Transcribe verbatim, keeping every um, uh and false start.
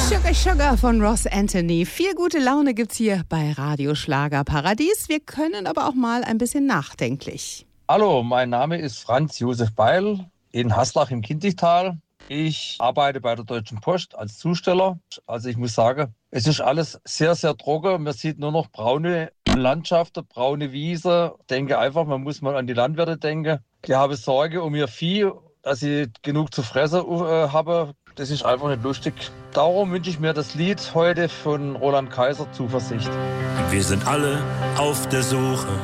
Sugar Sugar von Ross Anthony. Viel gute Laune gibt's hier bei Radio Schlager Paradies. Wir können aber auch mal ein bisschen nachdenklich. Hallo, mein Name ist Franz Josef Beil in Haslach im Kinzigtal. Ich arbeite bei der Deutschen Post als Zusteller. Also ich muss sagen, es ist alles sehr, sehr trocken. Man sieht nur noch braune Landschaften, braune Wiese. Ich denke einfach, man muss mal an die Landwirte denken. Die haben Sorge um ihr Vieh, dass sie genug zu fressen äh, haben. Das ist einfach nicht lustig. Darum wünsche ich mir das Lied heute von Roland Kaiser, Zuversicht. Wir sind alle auf der Suche